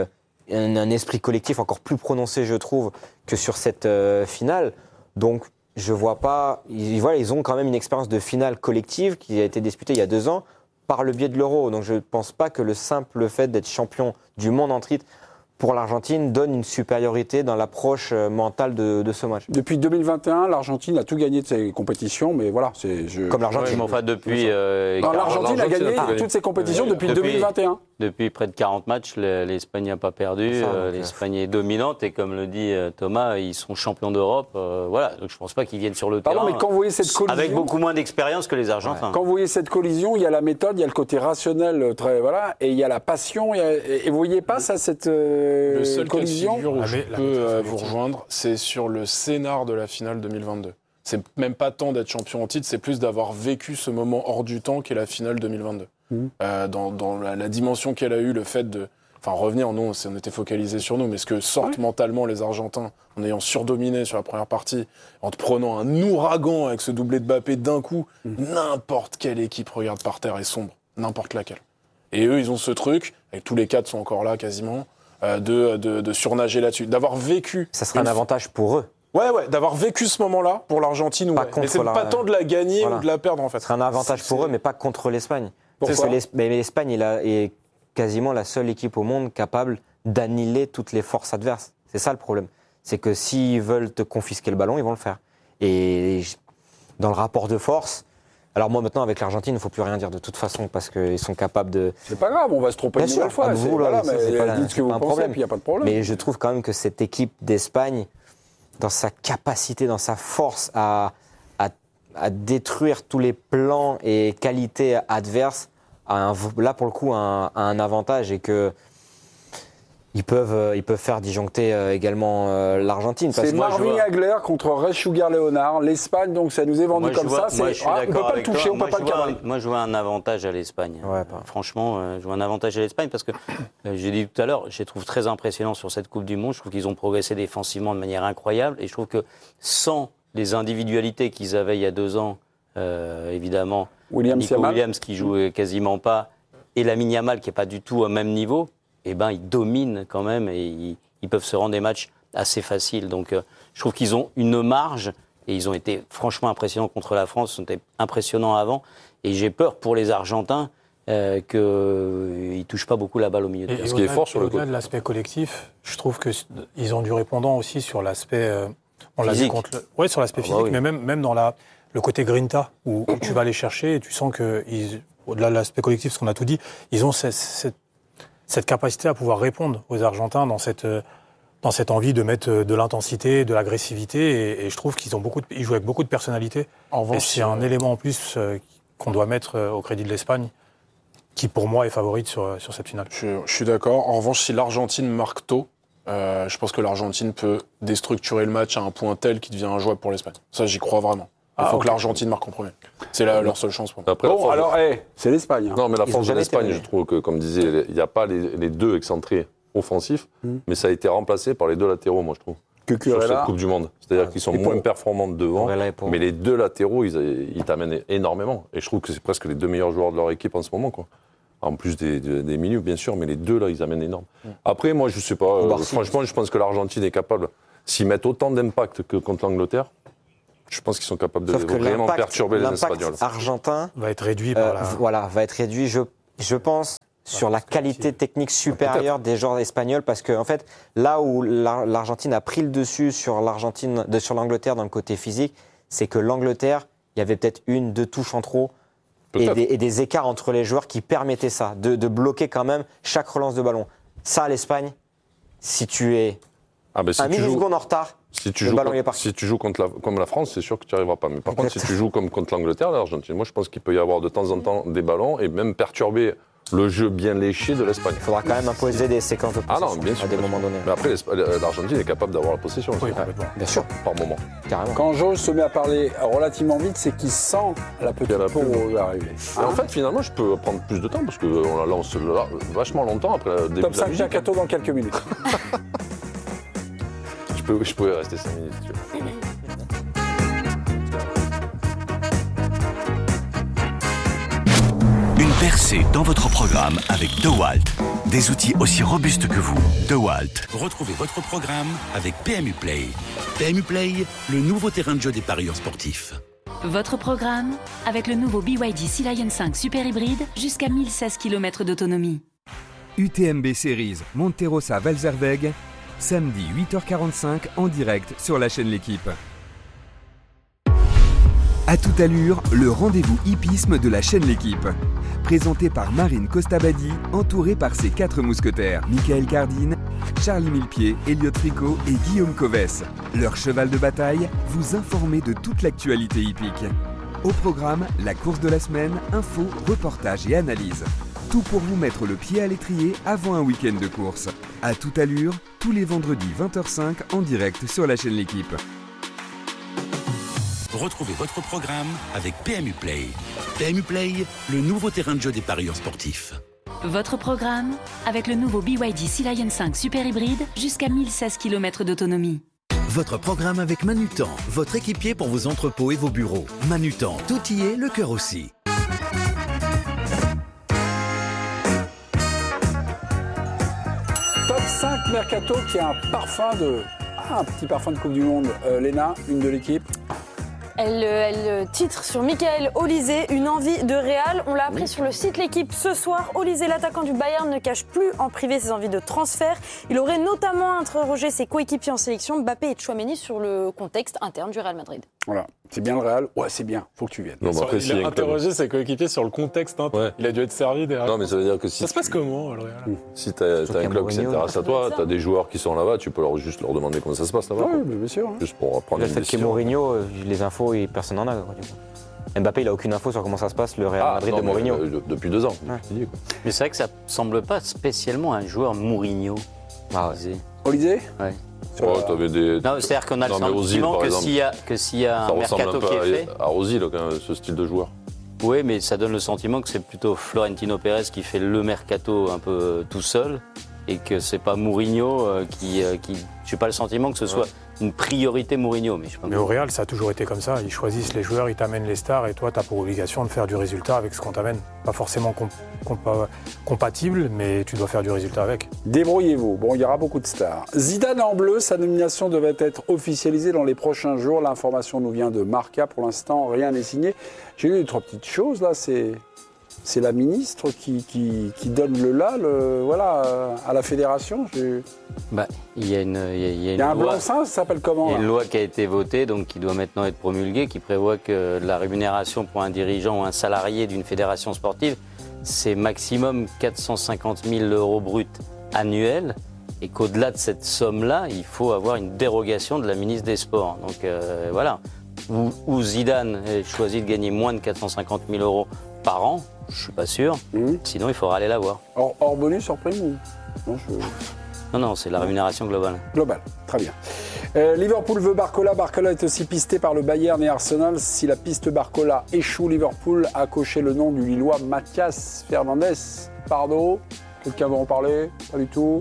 un esprit collectif encore plus prononcé, je trouve, que sur cette finale. Donc, je vois pas. Ils ont quand même une expérience de finale collective qui a été disputée il y a 2 ans par le biais de l'Euro. Donc je ne pense pas que le simple fait d'être champion du monde en titre pour l'Argentine donne une supériorité dans l'approche mentale de ce match. Depuis 2021, l'Argentine a tout gagné de ses compétitions, mais voilà, comme l'Argentine. Enfin, depuis. l'Argentine a gagné toutes ses compétitions depuis 2021. Depuis près de 40 matchs, l'Espagne n'a pas perdu. L'Espagne est dominante et comme le dit Thomas, ils sont champions d'Europe. Voilà, donc je ne pense pas qu'ils viennent sur le terrain. Mais quand vous voyez cette collision, avec beaucoup moins d'expérience que les Argentins. Quand vous voyez cette collision, il y a la méthode, il y a le côté rationnel, et il y a la passion. Et vous voyez pas ça, cette le seul collision. cas de figure où je peux vous rejoindre, c'est sur le scénar de la finale 2022. C'est même pas tant d'être champion en titre, c'est plus d'avoir vécu ce moment hors du temps qu'est la finale 2022. Dans la dimension qu'elle a eue, le fait de revenir, nous on était focalisé sur nous, mais ce que sortent mentalement les Argentins en ayant surdominé sur la première partie, en te prenant un ouragan avec ce doublé de Mbappé d'un coup, n'importe quelle équipe regarde par terre et sombre, n'importe laquelle. Et eux ils ont ce truc, et tous les 4 sont encore là quasiment, de surnager là-dessus, d'avoir vécu... Ça serait un avantage pour eux. Ouais, d'avoir vécu ce moment-là pour l'Argentine, mais c'est pas tant de la gagner ou de la perdre en fait. Ce serait un avantage pour eux, mais pas contre l'Espagne. Parce que l'Espagne est quasiment la seule équipe au monde capable d'annihiler toutes les forces adverses. C'est ça le problème. C'est que s'ils veulent te confisquer le ballon, ils vont le faire. Et dans le rapport de force, alors moi maintenant avec l'Argentine, il ne faut plus rien dire de toute façon parce qu'ils sont capables de... C'est pas grave, on va se tromper une nouvelle fois. Dites ce que vous pensez, puis il n'y a pas de problème. Mais je trouve quand même que cette équipe d'Espagne, dans sa capacité, dans sa force à détruire tous les plans et qualités adverses, là pour le coup a un avantage et que ils peuvent faire disjoncter également l'Argentine. C'est Marvin Hagler contre Ray Sugar Leonard. L'Espagne, donc ça nous est vendu comme ça. On ne peut pas le toucher, on ne peut pas le cavaler. Moi, je vois un avantage à l'Espagne. Franchement, je vois un avantage à l'Espagne parce que, j'ai dit tout à l'heure, je les trouve très impressionnants sur cette Coupe du Monde. Je trouve qu'ils ont progressé défensivement de manière incroyable. Et je trouve que sans les individualités qu'ils avaient il y a 2 ans, évidemment, Nico Williams qui joue quasiment pas, et Lamine Yamal qui n'est pas du tout au même niveau, ils dominent quand même et ils peuvent se rendre des matchs assez faciles. Donc je trouve qu'ils ont une marge et ils ont été franchement impressionnants contre la France, ils ont été impressionnants avant. Et j'ai peur pour les Argentins qu'ils ne touchent pas beaucoup la balle au milieu de terrain. Ce qui est fort sur au-delà de l'aspect collectif, je trouve qu'ils ont du répondant aussi sur l'aspect... on l'a vu contre sur l'aspect physique, mais même dans le côté grinta, où tu vas aller chercher et tu sens que, au-delà de l'aspect collectif, ce qu'on a tout dit, ils ont cette capacité à pouvoir répondre aux Argentins dans cette envie de mettre de l'intensité, de l'agressivité, et je trouve qu'ils jouent avec beaucoup de personnalité. En revanche, c'est un élément en plus qu'on doit mettre au crédit de l'Espagne, qui pour moi est favorite sur cette finale. Je suis d'accord. En revanche, si l'Argentine marque tôt, je pense que l'Argentine peut déstructurer le match à un point tel qu'il devient injouable pour l'Espagne. Ça, j'y crois vraiment. Il faut que l'Argentine marque en premier. C'est leur seule chance pour moi. Après, c'est l'Espagne. Non, mais la force de l'Espagne, je trouve que, comme disait, il n'y a pas les 2 excentrés offensifs, mais ça a été remplacé par les 2 latéraux, moi, je trouve. sur cette Coupe du Monde. C'est-à-dire qu'ils sont moins performants devant, mais les deux latéraux, ils t'amènent énormément. Et je trouve que c'est presque les deux meilleurs joueurs de leur équipe en ce moment, quoi. En plus des milieux, bien sûr, mais les deux, là, ils amènent énorme. Après, moi, je sais pas. Franchement, je pense que l'Argentine est capable, s'ils mettent autant d'impact que contre l'Angleterre, je pense qu'ils sont capables de vraiment perturber les Espagnols. L'impact argentin va être réduit par va être réduit, je pense, sur la qualité technique supérieure des joueurs espagnols, parce que en fait, là où l'Argentine a pris le dessus sur l'Angleterre dans le côté physique, c'est que l'Angleterre, il y avait peut-être 1-2 touches en trop et des écarts entre les joueurs qui permettaient ça, de bloquer quand même chaque relance de ballon. Ça, à l'Espagne, si tu es un milliseconde en retard, le ballon est parti. Si tu joues comme la France, c'est sûr que tu n'y arriveras pas. Mais par contre, si tu joues comme contre l'Angleterre, l'Argentine, moi je pense qu'il peut y avoir de temps en temps des ballons et même perturber le jeu bien léché de l'Espagne. Il faudra quand même imposer des séquences de possession à des moments donnés. Mais après, l'Argentine est capable d'avoir la possession. Oui, bien sûr. Par moment. Carrément. Quand Jauge se met à parler relativement vite, c'est qu'il sent la petite peau arriver. En fait, finalement, je peux prendre plus de temps parce qu'on la lance vachement longtemps après le début Top de la 5 musique. Mercato dans quelques minutes. Je pouvais rester 5 minutes si tu veux. Une percée dans votre programme avec DeWalt. Des outils aussi robustes que vous. DeWalt. Retrouvez votre programme avec PMU Play. PMU Play, le nouveau terrain de jeu des parieurs sportifs. Votre programme avec le nouveau BYD Sea Lion 5 Super Hybride jusqu'à 1016 km d'autonomie. UTMB Series Monterosa-Valzerweg, samedi 8h45 en direct sur la chaîne L'Équipe. À toute allure, le rendez-vous hippisme de la chaîne L'Équipe. Présenté par Marine Costabadi, entourée par ses 4 mousquetaires, Michael Cardine, Charlie Millepied, Elliot Fricot et Guillaume Coves. Leur cheval de bataille, vous informer de toute l'actualité hippique. Au programme, la course de la semaine, infos, reportages et analyses. Tout pour vous mettre le pied à l'étrier avant un week-end de course. À toute allure, tous les vendredis 20h05 en direct sur la chaîne L'Équipe. Retrouvez votre programme avec PMU Play. PMU Play, le nouveau terrain de jeu des parieurs sportifs. Votre programme avec le nouveau BYD Sea Lion 5 Super Hybride jusqu'à 1016 km d'autonomie. Votre programme avec Manutan, votre équipier pour vos entrepôts et vos bureaux. Manutan, tout y est, le cœur aussi. Top 5 Mercato qui a un petit parfum de Coupe du Monde. Léna, une de l'équipe. Elle titre sur Michael Olysée, une envie de Real. On l'a appris sur le site L'Équipe ce soir. Olysée, l'attaquant du Bayern, ne cache plus en privé ses envies de transfert. Il aurait notamment interrogé ses coéquipiers en sélection, Mbappé et Tchouaméni, sur le contexte interne du Real Madrid. Voilà, c'est bien le Real. Ouais, c'est bien, faut que tu viennes. Non, après, il a interrogé ses coéquipiers sur le contexte interne. Ouais. Il a dû être servi derrière. Non, mais ça veut dire que si. Ça se passe comment, le Real ? Si tu as un club qui s'intéresse à toi, tu as des joueurs qui sont là-bas, tu peux juste leur demander comment ça se passe là-bas. Oui, bien sûr. Juste pour prendre une décision. Le fait Mourinho, les infos, personne n'en a. Mbappé, il n'a aucune info sur comment ça se passe, le Real Madrid de Mourinho. Depuis 2 ans. Ouais. Mais c'est vrai que ça ne semble pas spécialement un joueur Mourinho. Ah ouais. Olysée ? Ouais. Ouais, t'avais des... Non, c'est-à-dire qu'on a le sentiment que s'il y a un mercato qui est fait... à Ozil, ce style de joueur. Oui, mais ça donne le sentiment que c'est plutôt Florentino Pérez qui fait le mercato un peu tout seul et que c'est pas Mourinho qui... Je n'ai pas le sentiment que ce soit une priorité Mourinho. Mais au Real, ça a toujours été comme ça. Ils choisissent les joueurs, ils t'amènent les stars et toi, tu as pour obligation de faire du résultat avec ce qu'on t'amène. Pas forcément compatible, mais tu dois faire du résultat avec. Débrouillez-vous. Bon, il y aura beaucoup de stars. Zidane en bleu, sa nomination devait être officialisée dans les prochains jours. L'information nous vient de Marca. Pour l'instant, rien n'est signé. J'ai lu 3 petites choses là. C'est la ministre qui donne le là, à la fédération. Il y a un blanc-seing, ça s'appelle comment ? Il y a une loi qui a été votée, donc qui doit maintenant être promulguée, qui prévoit que la rémunération pour un dirigeant ou un salarié d'une fédération sportive, c'est maximum 450 000 € bruts annuels, et qu'au-delà de cette somme-là, il faut avoir une dérogation de la ministre des Sports. Donc voilà, où Zidane choisit de gagner moins de 450 000 € par an, je ne suis pas sûr. Sinon, il faudra aller la voir. Hors bonus, hors prime ou... Non, c'est la rémunération globale. Globale, très bien. Liverpool veut Barcola. Barcola est aussi pisté par le Bayern et Arsenal. Si la piste Barcola échoue, Liverpool a coché le nom du Lillois Mathias Fernandes. Pardo, quelqu'un veut en parler ? Pas du tout.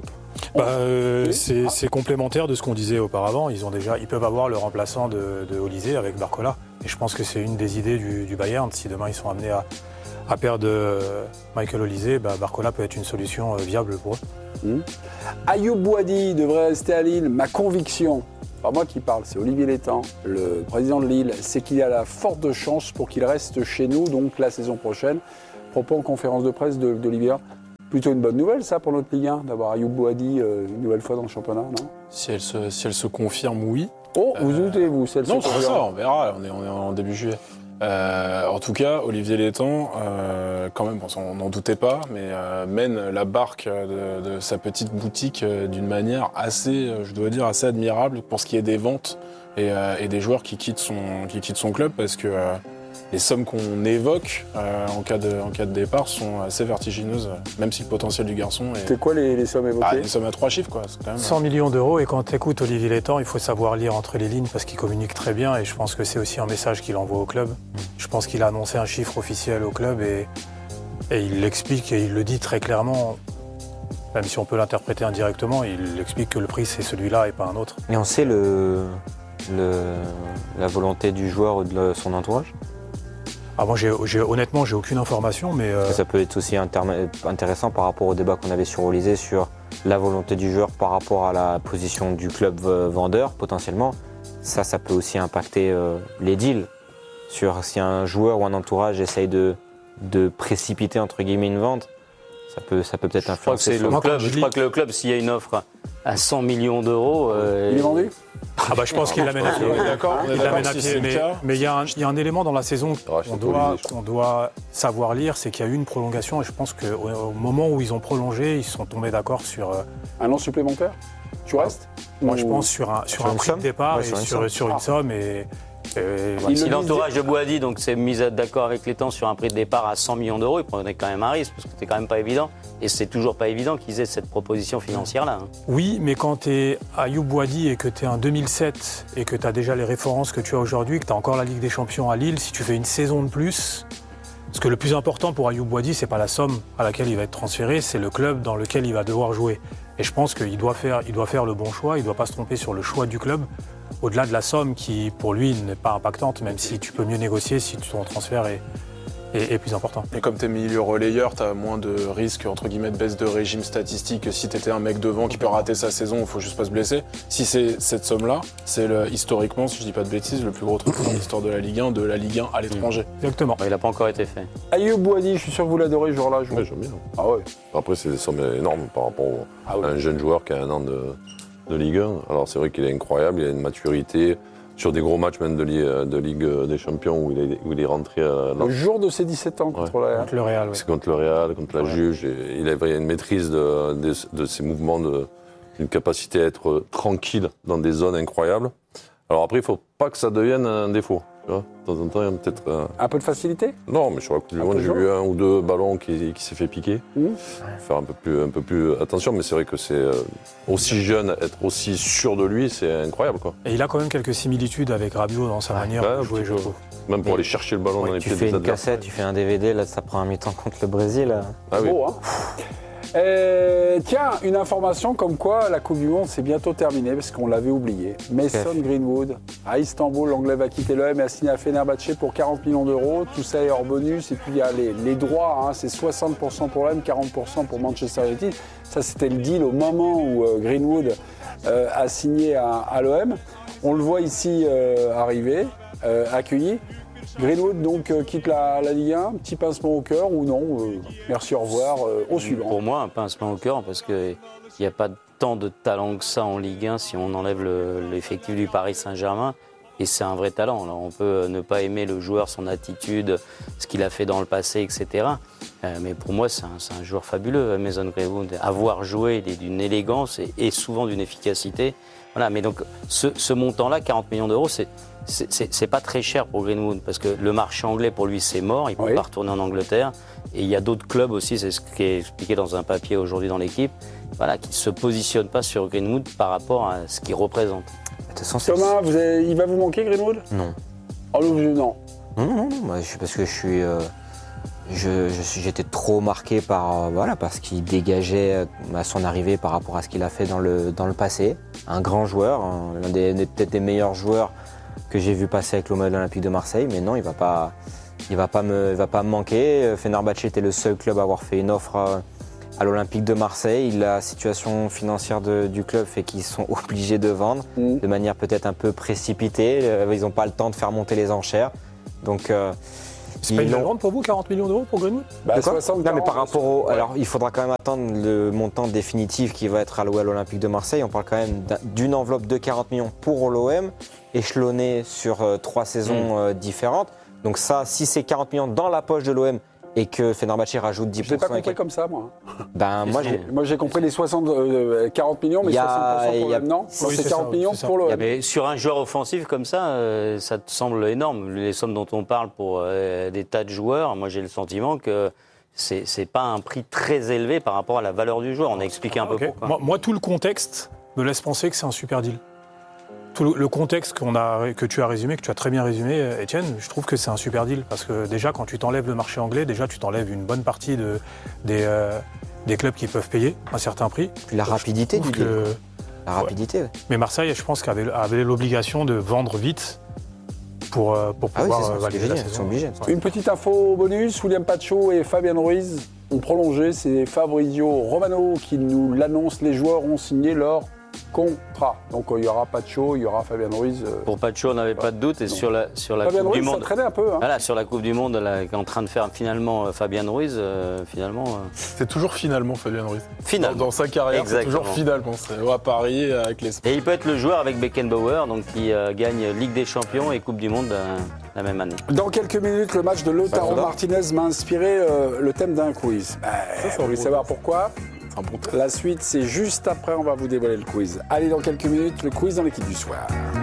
C'est complémentaire de ce qu'on disait auparavant. Ils peuvent avoir le remplaçant de Olysée avec Barcola. Et je pense que c'est une des idées du Bayern. Si demain ils sont amenés à perdre Michael Olysée, Barcola peut être une solution viable pour eux. Ayoub Boadi devrait rester à Lille. Ma conviction, pas moi qui parle, c'est Olivier Létang, le président de Lille, c'est qu'il y a la forte chance pour qu'il reste chez nous, donc la saison prochaine. Propos en conférence de presse d'Olivier. Plutôt une bonne nouvelle, ça, pour notre Ligue 1, d'avoir Ayoub Boadi une nouvelle fois dans le championnat, non ? Si elle se confirme, oui. Oh, vous doutez-vous, si elle se confirme ? Non, c'est ça, on verra, on est en début juillet. En tout cas, Olivier Létang, quand même, on n'en doutait pas, mais mène la barque de sa petite boutique d'une manière assez admirable pour ce qui est des ventes et des joueurs qui quittent son club, parce que les sommes qu'on évoque en cas de départ sont assez vertigineuses, même si le potentiel du garçon est... C'est quoi les sommes évoquées ? Des sommes à 3 chiffres, quoi. C'est quand même... 100 millions d'euros, et quand tu écoutes Olivier Létang, il faut savoir lire entre les lignes parce qu'il communique très bien, et je pense que c'est aussi un message qu'il envoie au club. Je pense qu'il a annoncé un chiffre officiel au club et il l'explique et il le dit très clairement, même si on peut l'interpréter indirectement, il explique que le prix c'est celui-là et pas un autre. Et on sait la volonté du joueur ou de son entourage ? Moi, honnêtement, j'ai aucune information, mais... Ça peut être aussi intéressant par rapport au débat qu'on avait sur Olysée, sur la volonté du joueur par rapport à la position du club vendeur, potentiellement. Ça peut aussi impacter les deals, sur si un joueur ou un entourage essaye de précipiter, entre guillemets, une vente. Ça peut peut-être influencer. Je crois que le club, s'il y a une offre à 100 millions d'euros... Il est vendu ? Je pense qu'il l'amène à pied. D'accord, il l'amène à pied. Mais il y a un élément dans la saison qu'on doit savoir lire, c'est qu'il y a eu une prolongation, et je pense qu'au moment où ils ont prolongé, ils sont tombés d'accord sur... Un an supplémentaire ? Tu restes ? Moi, je pense sur un prix de départ et sur une somme. Si l'entourage de Boadi s'est mis d'accord avec Létang sur un prix de départ à 100 millions d'euros, il prenait quand même un risque, parce que c'était quand même pas évident. Et c'est toujours pas évident qu'ils aient cette proposition financière-là. Oui, mais quand tu es Ayoub Boadi et que tu es en 2007 et que tu as déjà les références que tu as aujourd'hui, que tu as encore la Ligue des Champions à Lille, si tu fais une saison de plus... Parce que le plus important pour Ayoub Boadi, c'est pas la somme à laquelle il va être transféré, c'est le club dans lequel il va devoir jouer. Et je pense qu'il doit faire le bon choix, il ne doit pas se tromper sur le choix du club, au-delà de la somme qui, pour lui, n'est pas impactante, même si tu peux mieux négocier si ton transfert est plus important. Et comme tu es milieu relayeur, tu as moins de risques, entre guillemets, de baisse de régime statistique que si tu étais un mec devant qui peut rater sa saison, il faut juste pas se blesser. Si c'est cette somme-là, c'est historiquement, si je dis pas de bêtises, le plus gros truc dans l'histoire de la Ligue 1, à l'étranger. Exactement. Il n'a pas encore été fait. Ayoub Boadi, je suis sûr que vous l'adorez ce jour-là. Oui, j'aime bien. Ah ouais. Après, c'est des sommes énormes par rapport à un jeune joueur qui a un an de Ligue 1. Alors c'est vrai qu'il est incroyable, il a une maturité. Sur des gros matchs même de Ligue des Champions où il est rentré... le jour de ses 17 ans contre le Real. C'est contre le Real, contre la Juge. Et il avait une maîtrise de ses mouvements, une capacité à être tranquille dans des zones incroyables. Alors après, il ne faut pas que ça devienne un défaut. Tu vois, de temps en temps, il y a peut-être... Un peu de facilité ? Non, mais sur la Coupe du Monde, j'ai vu un ou deux ballons qui s'est fait piquer. Faire un peu plus attention, mais c'est vrai que c'est aussi jeune, être aussi sûr de lui, c'est incroyable, quoi. Et il a quand même quelques similitudes avec Rabiot dans sa manière de jouer, je trouve. Même pour aller chercher le ballon dans les pieds des adversaires. Tu fais une cassette, tu fais un DVD, là, ça prend un mi-temps contre le Brésil. Ah oui. Beau, hein. Tiens, une information comme quoi la Coupe du Monde c'est bientôt terminée parce qu'on l'avait oublié. Mason Greenwood à Istanbul, l'Anglais va quitter l'OM et a signé à Fenerbahçe pour 40 millions d'euros. Tout ça est hors bonus et puis il y a les droits, hein, c'est 60% pour l'OM, 40% pour Manchester United. Ça c'était le deal au moment où Greenwood a signé à l'OM. On le voit ici arriver, accueilli. Greenwood donc quitte la Ligue 1, petit pincement au cœur ou non merci, au revoir, au suivant. Pour moi, un pincement au cœur parce qu'il n'y a pas tant de talent que ça en Ligue 1 si on enlève l'effectif du Paris Saint-Germain. Et c'est un vrai talent. Alors, on peut ne pas aimer le joueur, son attitude, ce qu'il a fait dans le passé, etc. Mais pour moi, c'est un joueur fabuleux, Mason Greenwood. Avoir joué, il est d'une élégance et souvent d'une efficacité. Voilà, mais donc ce montant-là, 40 millions d'euros, c'est pas très cher pour Greenwood parce que le marché anglais pour lui c'est mort, il ne peut pas retourner en Angleterre et il y a d'autres clubs aussi, c'est ce qui est expliqué dans un papier aujourd'hui dans l'équipe, voilà, qui ne se positionnent pas sur Greenwood par rapport à ce qu'il représente. Thomas, il va vous manquer Greenwood ? Non. Oh non. Non, parce que je suis J'étais trop marqué par ce qu'il dégageait à son arrivée par rapport à ce qu'il a fait dans le passé. Un grand joueur, l'un peut-être des meilleurs joueurs que j'ai vu passer avec l'Olympique de Marseille, mais non, il va pas me manquer. Fenerbahçe était le seul club à avoir fait une offre à l'Olympique de Marseille. La situation financière du club fait qu'ils sont obligés de vendre de manière peut-être un peu précipitée. Ils n'ont pas le temps de faire monter les enchères. Donc, c'est pas une vente pour vous, 40 millions d'euros pour Greenwood ? 60, non, mais par rapport Alors, il faudra quand même attendre le montant définitif qui va être alloué à l'Olympique de Marseille. On parle quand même d'une enveloppe de 40 millions pour l'OM, échelonnée sur 3 saisons différentes. Donc ça, si c'est 40 millions dans la poche de l'OM et que Fenerbahçe rajoute 10%... Je l'ai pas compris comme ça, moi. Moi, j'ai compris les 40 millions, mais 60% pour l'OM, non ? C'est 40 millions pour l'OM. Sur un joueur offensif comme ça, ça te semble énorme. Les sommes dont on parle pour des tas de joueurs, moi j'ai le sentiment que c'est pas un prix très élevé par rapport à la valeur du joueur. On a expliqué un peu pourquoi. Moi, tout le contexte me laisse penser que c'est un super deal. Tout le contexte que tu as résumé, que tu as très bien résumé, Étienne, je trouve que c'est un super deal. Parce que déjà, quand tu t'enlèves le marché anglais, déjà tu t'enlèves une bonne partie des clubs qui peuvent payer un certain prix. Puis la rapidité du deal. La rapidité. Ouais. Mais Marseille, je pense avait l'obligation de vendre vite pour pouvoir valider la saison. Une petite info bonus, William Pacho et Fabian Ruiz ont prolongé. C'est Fabrizio Romano qui nous l'annonce. Les joueurs ont signé leur contrat. Donc il y aura Pacho, il y aura Fabian Ruiz. Pour Pacho, on n'avait pas de doute. Et sur la Fabian Coupe Ruiz du Monde, s'entraînait un peu. Voilà, sur la Coupe du Monde, qui est en train de faire finalement Fabian Ruiz, finalement. C'est toujours finalement Fabian Ruiz. Finalement. Dans sa carrière, c'est toujours finalement. C'est à Paris avec l'Espagne. Et il peut être le joueur avec Beckenbauer, donc qui gagne Ligue des Champions et Coupe du Monde la même année. Dans quelques minutes, le match de Lautaro Martinez m'a inspiré le thème d'un quiz. Vous voulez savoir pourquoi ? La suite, c'est juste après, on va vous dévoiler le quiz. Allez, dans quelques minutes, le quiz dans l'équipe du soir.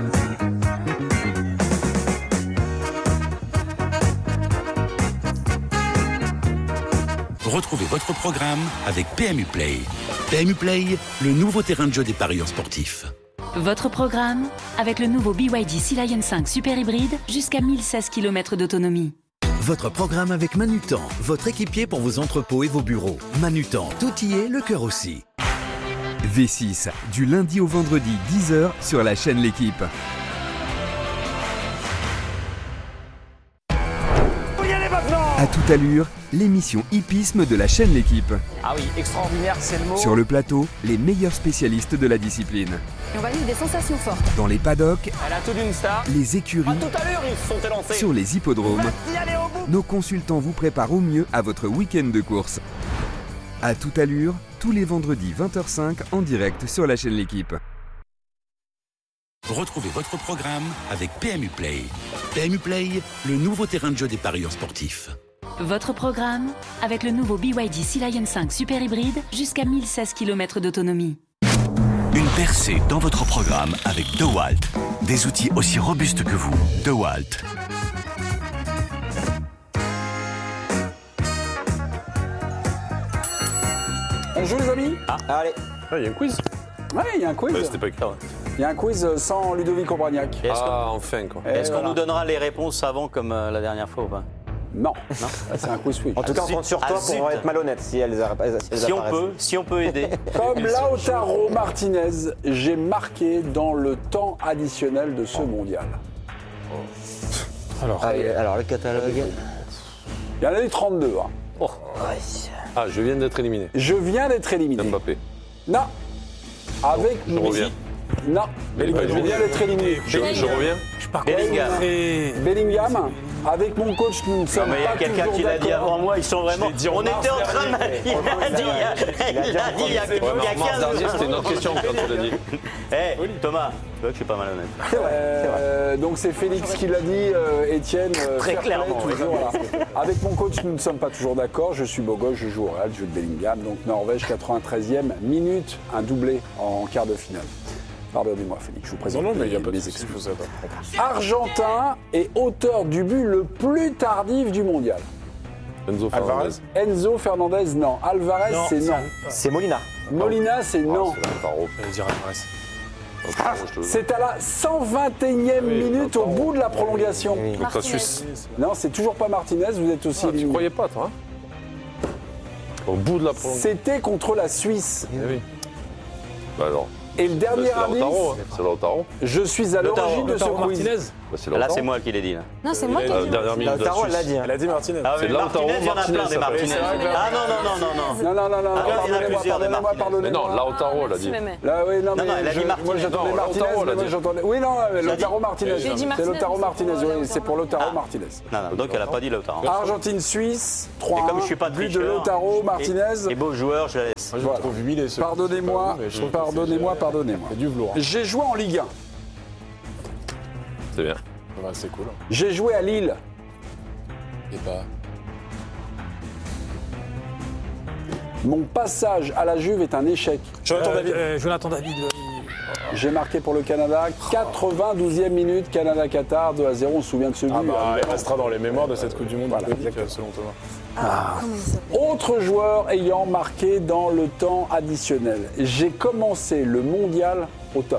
Retrouvez votre programme avec PMU Play. PMU Play, le nouveau terrain de jeu des parieurs sportifs. Votre programme avec le nouveau BYD Sea Lion 5 Super Hybride jusqu'à 1016 km d'autonomie. Votre programme avec Manutan, votre équipier pour vos entrepôts et vos bureaux. Manutan, tout y est, le cœur aussi. V6, du lundi au vendredi, 10h sur la chaîne L'Équipe. À toute allure, l'émission hippisme de la chaîne L'Équipe. Ah oui, extraordinaire, c'est le mot. Sur le plateau, les meilleurs spécialistes de la discipline. Et on va vivre des sensations fortes. Dans les paddocks, elle a tout d'une star. Les écuries, à toute allure, ils se sont élancés. Sur les hippodromes, nos consultants vous préparent au mieux à votre week-end de course. À toute allure, tous les vendredis 20h05 en direct sur la chaîne L'Équipe. Retrouvez votre programme avec PMU Play. PMU Play, le nouveau terrain de jeu des parieurs sportifs. Votre programme avec le nouveau BYD Sea Lion 5 Super Hybride jusqu'à 1016 km d'autonomie. Une percée dans votre programme avec DeWalt. Des outils aussi robustes que vous. DeWalt. On joue les amis ? Allez. Il y a un quiz. Ouais, il y a un quiz. C'était pas clair. Il y a un quiz sans Ludovic Obraniak. Enfin quoi. Est-ce qu'on nous donnera les réponses avant comme la dernière fois ou pas ? Non. C'est un quiz switch. En tout cas, on compte sur toi pour être malhonnête si elles apparaissent. Si on peut aider. Comme Lautaro Martinez, j'ai marqué dans le temps additionnel de ce mondial. Alors, le catalogue. Il y en a eu 32. Hein. Oh. Ah, je viens d'être éliminé. Je viens d'être éliminé. Mbappé. Non. Avec je reviens. Non. Je viens d'être éliminé. Je reviens. Bellingham. Avec mon coach, nous ne sommes pas toujours d'accord. Il y a quelqu'un qui l'a dit avant moi, ils sont vraiment... On était en train de... Il l'a dit il y a 15 jours. C'était une autre question quand tu l'as dit. Thomas, tu vois que je suis pas malhonnête. Donc c'est Félix qui l'a dit, Étienne. Très clairement. Toujours, voilà. Avec mon coach, nous ne sommes pas toujours d'accord. Je suis beau gosse, je joue au Real, je joue de Bellingham. Donc Norvège, 93e minute, un doublé en quart de finale. Pardonnez-moi, Félix, je vous présente mes excuses. Argentin est auteur du but le plus tardif du mondial. Enzo Fernandez. Enzo Fernandez, non. Alvarez, c'est non. C'est Molina. Molina, c'est non. Je vais dire Alvarez. C'est à la 121e minute au bout de la prolongation. Contre la Suisse. Non, c'est toujours pas Martinez, vous êtes aussi... Tu croyais pas, toi au bout de la prolongation. C'était contre la Suisse. Oui. Bah alors. Et le dernier indice, c'est Lautaro. Je suis à l'origine de ce quiz. Là, c'est moi qui l'ai dit. Là. Non, c'est moi qui l'ai dit. Lautaro, elle l'a dit. Elle a dit Martinez. Ah, c'est Lautaro, Martinez, il y en a plein des Martinez. Ah non. Pardonnez-moi. Mais non, Lautaro, elle a dit. Là, oui, non, mais elle a dit Martinez. Moi, j'entendais Martinez. Oui, non, Lautaro Martinez. J'ai dit C'est Lautaro Martinez, oui, c'est pour Lautaro Martinez. Non, donc elle n'a pas dit Lautaro. Argentine-Suisse, 3-1. Et comme je suis pas but de Lautaro Martinez. Et beau joueur, je la laisse. Moi, je le trouve humilié. Pardonnez-moi. C'est du velours. J'ai joué en Ligue 1. C'est bien. Ouais, c'est cool. J'ai joué à Lille. Et pas. Mon passage à la Juve est un échec. Jonathan David. J'ai marqué pour le Canada, 92e minute, Canada-Qatar, 2-0, on se souvient de ce but. Il restera dans les mémoires de cette Coupe du Monde, voilà, selon Thomas. Autre joueur ayant marqué dans le temps additionnel. J'ai commencé le mondial au top.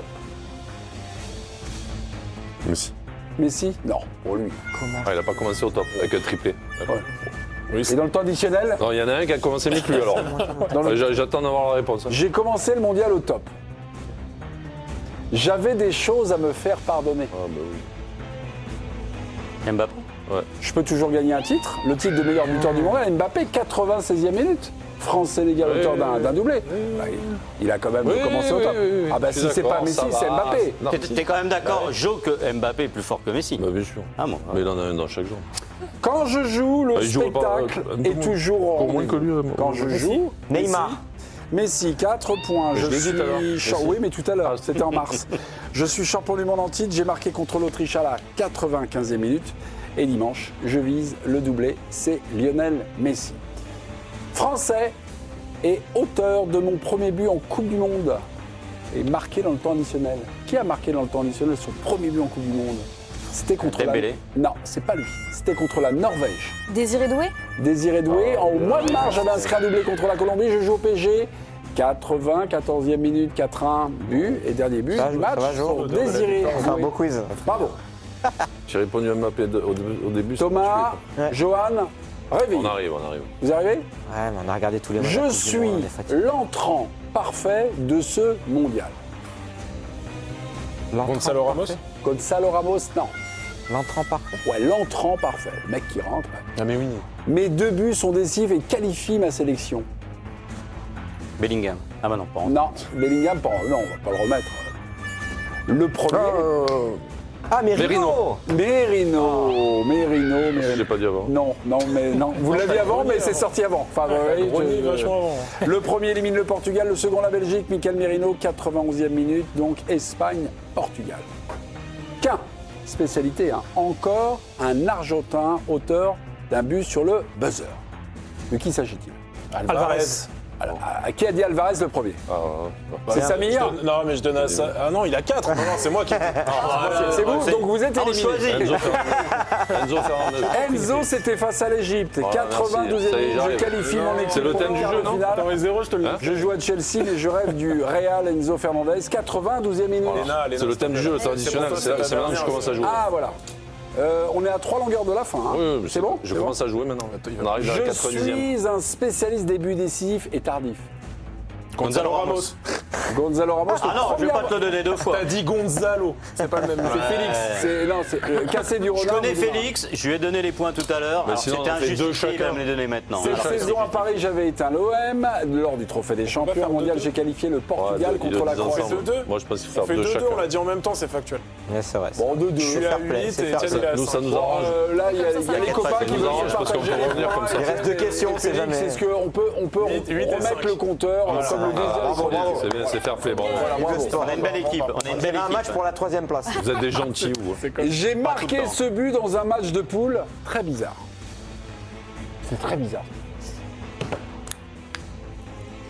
Messi? Non, pour lui. Comment il n'a pas commencé au top, avec un triplé. Ouais. Oui, et dans le temps additionnel? Non, il y en a un qui a commencé mieux que lui alors. J'attends d'avoir la réponse. J'ai commencé le mondial au top. J'avais des choses à me faire pardonner. Ah bah oui. Mbappé? Ouais. Je peux toujours gagner un titre, le titre de meilleur buteur du monde. Mbappé, 96e minute. France-Sénégal, auteur d'un doublé. Bah, il a quand même commencé au top. Ah bah si c'est pas Messi, c'est Mbappé. T'es quand même d'accord, Jo, que Mbappé est plus fort que Messi? Bah bien sûr. Ah bon. Mais il en a un dans chaque jour. Quand je joue, le spectacle est toujours en moins que lui. Quand je joue, Neymar. Messi, 4 points. Je suis oui, mais tout à l'heure, c'était en mars. Je suis champion du monde en titre. J'ai marqué contre l'Autriche à la 95e minute. Et dimanche, je vise le doublé. C'est Lionel Messi. Français et auteur de mon premier but en Coupe du Monde. Et marqué dans le temps additionnel. Qui a marqué dans le temps additionnel son premier but en Coupe du Monde? C'était contre Non, c'est pas lui. C'était contre la Norvège. Désiré Doué? Désiré Doué. Au mois de mars, j'avais inscrit un doublé contre la Colombie. Je joue au PSG. 14e minute, 4-1, but. Et dernier but du match sur Désiré Doué. C'est un beau quiz. Bravo. J'ai répondu à Mbappé au début. Thomas, Johan, réveillez. On arrive. Vous arrivez? Ouais, mais on a regardé tous les matchs. Je suis l'entrant parfait de ce mondial. Gonzalo Ramos? Gonzalo Ramos, non. L'entrant parfait? Ouais, l'entrant parfait. Le mec qui rentre. Ah mais oui. Mes 2 buts sont décisifs et qualifient ma sélection. Bellingham. Ah bah non, pas en... Non, Bellingham, non, on va pas le remettre. Le premier... Ah, Merino. Je l'ai pas dit avant. Non. Vous l'aviez avant, mais c'est sorti avant. Enfin, vachement avant. Le premier élimine le Portugal, le second la Belgique. Michael Merino, 91e minute. Donc Espagne-Portugal. Qu'un spécialité, encore un Argentin auteur d'un but sur le buzzer. De qui s'agit-il? Alvarez. Qui a dit Alvarez le premier? C'est Samir? Non, mais je donne à ça. Ah non, il a 4. Non, c'est moi qui. C'est vous, donc vous êtes éliminé. Enzo Fernandez. Enzo, c'était face à l'Égypte. 92e minute, je qualifie mon équipe. C'est le thème du jeu, non? Je joue à Chelsea, mais je rêve du Real Enzo Fernandez. 92e minute. C'est le thème du jeu, traditionnel. C'est maintenant que je commence à jouer. Ah, voilà. On est à 3 longueurs de la fin. Oui, c'est bon? Je commence à jouer maintenant. On arrive à la 90e. Je suis un spécialiste des buts décisifs et tardifs. Gonzalo Ramos. Ah non, je vais pas te le donner 2 fois. T'as dit Gonzalo. C'est pas le même. C'est Félix. C'est Cassé du Renard. Je connais Félix, je lui ai donné les points tout à l'heure. C'était injustifié, il va me les donner maintenant. Cette saison à Paris, j'avais éteint l'OM. Lors du Trophée des Champions mondial, j'ai qualifié le Portugal contre la Croatie. Moi, je pense qu'il faut faire 2 2-2, chacun. on l'a dit en même temps, c'est factuel. C'est vrai. Bon, 2-2. Je suis à 8 et Etienne il est à 5. Nous, ça nous arrange. Là, il y a les copains qui veulent parce qu'on peut revenir comme ça. Il reste 2 questions, c'est jamais. C'est ce qu'on peut remettre le compteur comme le désir. C'est bien, c'est fair play. Bravo. On a une belle équipe. Un match pour la 3e place. Vous êtes des gentils, vous. J'ai marqué ce but dans un match de poule très bizarre. C'est très bizarre. Ah,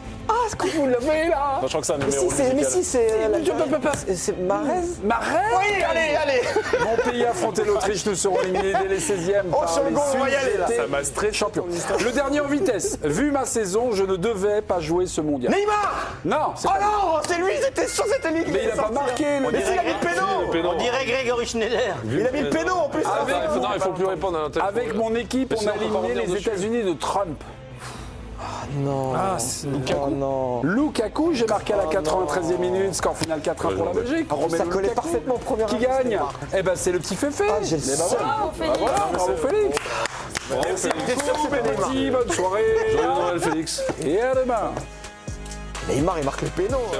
ce que vous l'avez là. Je crois que c'est un numéro Mais si, c'est Marez. Marez. Oui, allez. Mon pays a affronté l'Autriche, nous serons éliminés dès les 16e par sur le goal, on va y aller, là. Ça m'a stressé. Champion. Le dernier en vitesse. Vu ma saison, je ne devais pas jouer ce mondial. Neymar. Non, c'est Oh pas non, c'est lui, c'était sûr, c'était lui qui Mais il n'a pas marqué. Mais s'il a mis le péno. On dirait Grégory Schneider. Il a mis le péno en plus. Non, il faut plus répondre à un téléphone. Avec mon équipe, on a éliminé les États-Unis de Trump. Non. Lukaku. Non. Lukaku, j'ai marqué à la 93e minute, score final 4-1 pour la Belgique. Ça collait parfaitement au premier Qui gagne? Eh ben c'est le petit Féfé. J'ai le seum. Bravo Félix. Merci beaucoup, Benetti, bonne soirée. Joyeux Noël, Félix. Et à demain. Neymar, il marque le péno.